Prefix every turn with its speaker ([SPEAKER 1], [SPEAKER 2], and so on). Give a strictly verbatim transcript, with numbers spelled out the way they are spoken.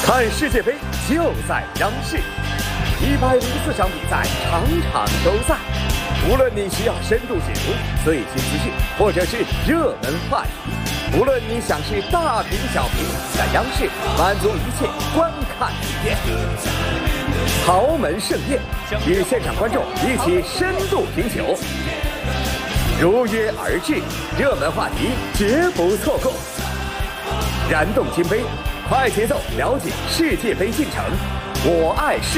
[SPEAKER 1] 看世界杯就在央视，一百零四场比赛，场场都在。无论你需要深度解读、最新资讯，或者是热门话题，无论你想是大屏小屏，在央视满足一切观看体验。豪门盛宴，与现场观众一起深度品酒，如约而至，热门话题绝不错过。燃动金杯，快节奏了解世界杯进程，我爱世。